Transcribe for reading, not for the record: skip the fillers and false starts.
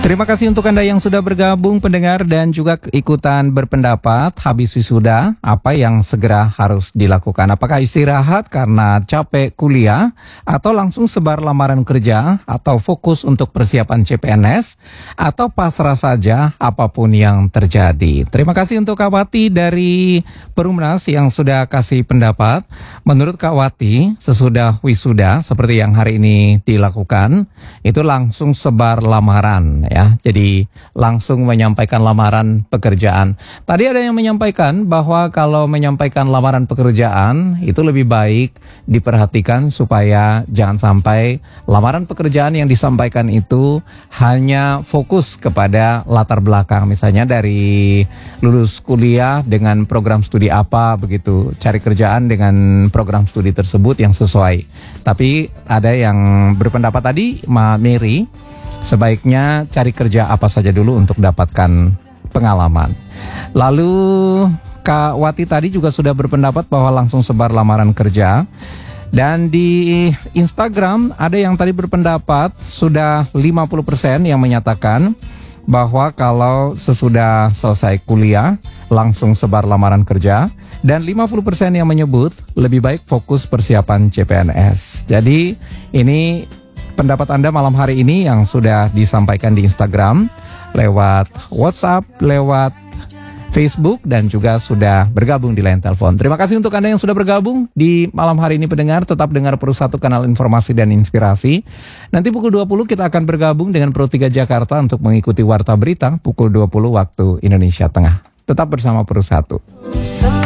Terima kasih untuk Anda yang sudah bergabung pendengar dan juga ikutan berpendapat. Habis wisuda, apa yang segera harus dilakukan? Apakah istirahat karena capek kuliah, atau langsung sebar lamaran kerja, atau fokus untuk persiapan CPNS, atau pasrah saja apapun yang terjadi? Terima kasih untuk Kak Wati dari Perumnas yang sudah kasih pendapat. Menurut Kak Wati, sesudah wisuda seperti yang hari ini dilakukan, itu langsung sebar lamaran ya. Jadi langsung menyampaikan lamaran pekerjaan. Tadi ada yang menyampaikan bahwa kalau menyampaikan lamaran pekerjaan itu lebih baik diperhatikan supaya jangan sampai lamaran pekerjaan yang disampaikan itu hanya fokus kepada latar belakang, misalnya dari lulus kuliah dengan program studi apa begitu, cari kerjaan dengan program studi tersebut yang sesuai. Tapi ada yang berpendapat tadi, Ma Mary, sebaiknya cari kerja apa saja dulu untuk dapatkan pengalaman. Lalu Kak Wati tadi juga sudah berpendapat bahwa langsung sebar lamaran kerja. Dan di Instagram ada yang tadi berpendapat sudah 50% yang menyatakan bahwa kalau sesudah selesai kuliah langsung sebar lamaran kerja, dan 50% yang menyebut lebih baik fokus persiapan CPNS. Jadi ini pendapat Anda malam hari ini yang sudah disampaikan di Instagram, lewat WhatsApp, lewat Facebook, dan juga sudah bergabung di line telepon. Terima kasih untuk Anda yang sudah bergabung di malam hari ini pendengar. Tetap dengar Pro 1 kanal informasi dan inspirasi. Nanti pukul 20 kita akan bergabung dengan Pro 3 Jakarta untuk mengikuti Warta Berita pukul 20 waktu Indonesia Tengah. Tetap bersama Pro 1.